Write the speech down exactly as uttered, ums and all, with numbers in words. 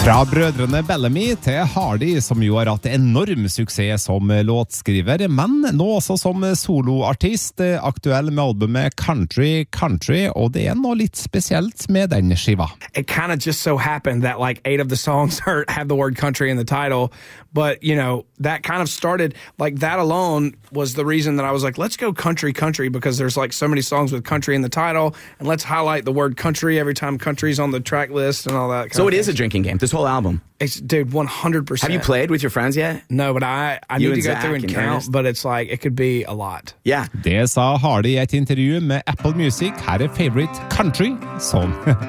Fra brødrene Bellamy til Hardy, som jo har hatt enorm suksess som låtskriver, men nå også som soloartist, aktuell med albumet Country Country, og det er noe litt spesielt med den skiva. It kind of just so happened that like eight of the songs are, have the word country in the title, but you know, that kind of started, like that alone was the reason that I was like, let's go country country, because there's like so many songs with country in the title, and let's highlight the word country every time country's on the track list and all that kind So of it is thing. a drinking game, this whole album. It's, dude, one hundred percent. Have you played with your friends yet? No, but I, I You need to and go through Zach and and count, Ernest? but it's like, it could be a lot. Yeah. Det sa Hardy i et intervju med Apple Music. Her er Favorite Country, sånn.